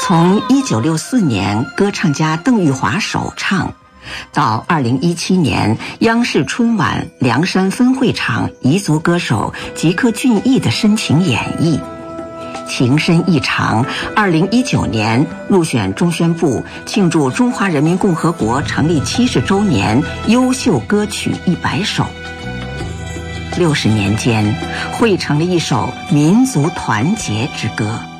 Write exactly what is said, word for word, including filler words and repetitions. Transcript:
从一九六四年歌唱家邓玉华首唱，到二零一七年央视春晚凉山分会场彝族歌手吉克隽逸的深情演绎，情深意长。二零一九年入选中宣部庆祝中华人民共和国成立七十周年优秀歌曲一百首。六十年间，汇成了一首民族团结之歌。